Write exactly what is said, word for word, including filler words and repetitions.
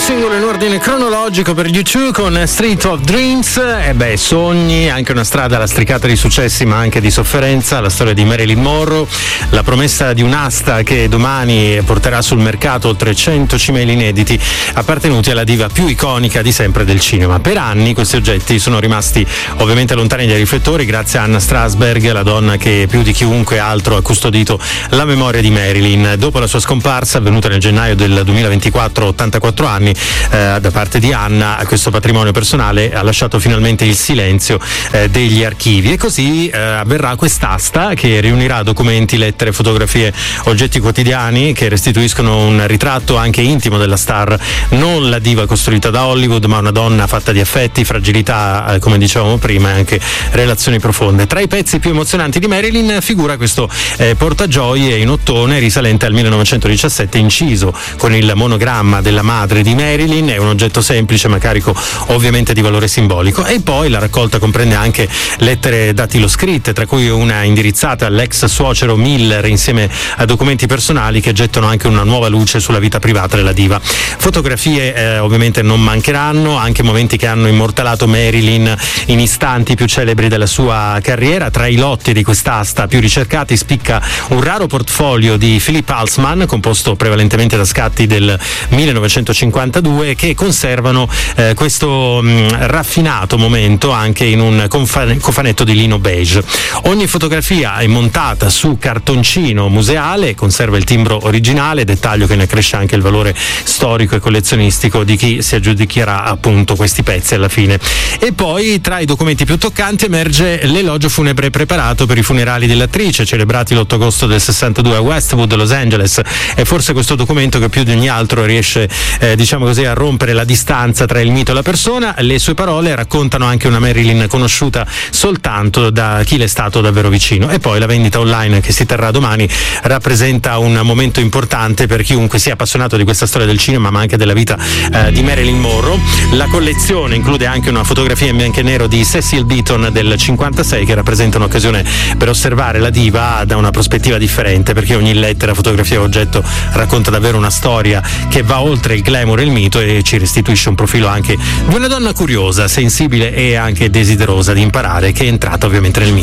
singolo in ordine cronologico per U due con Street of Dreams. E beh, sogni, anche una strada lastricata di successi ma anche di sofferenza, la storia di Marilyn Monroe, la promessa di un'asta che domani porterà sul mercato oltre cento cimeli inediti appartenuti alla diva più iconica di sempre del cinema. Per anni questi oggetti sono rimasti ovviamente lontani dai riflettori grazie a Anna Strasberg, la donna che più di chiunque altro ha custodito la memoria di Marilyn. Dopo la sua scomparsa avvenuta nel gennaio del duemilaventiquattro, ottantaquattro anni, eh, da parte di Anna, questo patrimonio personale ha lasciato finalmente il silenzio eh, degli archivi, e così eh, avverrà quest'asta che riunirà documenti, lettere, fotografie, oggetti quotidiani che restituiscono un ritratto anche intimo della star, non la diva costruita da Hollywood ma una donna fatta di affetti, fragilità, eh, come dicevamo prima, e anche relazioni profonde. Tra i pezzi più emozionanti di Marilyn figura questo eh, portagioie in ottone risalente al millenovecentodiciassette, inciso con il monogramma della madre di Marilyn. È un oggetto semplice ma carico ovviamente di valore simbolico. E poi la raccolta comprende anche lettere datiloscritte, tra cui una indirizzata all'ex suocero Miller, insieme a documenti personali che gettano anche una nuova luce sulla vita privata della diva. Fotografie eh, ovviamente non mancheranno, anche momenti che hanno immortalato Marilyn in istanti più celebri della sua carriera. Tra i lotti di quest'asta più ricercati spicca un raro portfolio di Philip Halsman, composto prevalentemente da scatti del millenovecentocinquantadue, che conservano eh, questo mh, raffinato momento anche in un confan- cofanetto di lino beige. Ogni fotografia è montata su cartoncino museale, conserva il timbro originale, dettaglio che ne accresce anche il valore storico e collezionistico di chi si aggiudicherà appunto questi pezzi alla fine. E poi tra i documenti più toccanti emerge l'elogio funebre preparato per i funerali dell'attrice, celebrati l'otto agosto del sessantadue a Westwood, Los Angeles. È forse questo documento che più di ogni altro riesce eh, diciamo così a rompere la distanza tra il mito e la persona. Le sue parole raccontano anche una Marilyn conosciuta soltanto da chi le è stato davvero vicino. E poi la vendita online che si terrà domani rappresenta un momento importante per chiunque sia appassionato di questa storia del cinema ma anche della vita eh, di Marilyn Monroe. La collezione include anche una fotografia in bianco e nero di Cecil Beaton del cinquantasei, che rappresenta un'occasione per osservare la diva da una prospettiva differente, perché ogni lettera, fotografia o oggetto racconta davvero una storia che va oltre il glamour e il mito e ci restituisce un profilo anche di una donna curiosa, sensibile e anche desiderosa di imparare, che è entrata ovviamente nel mito.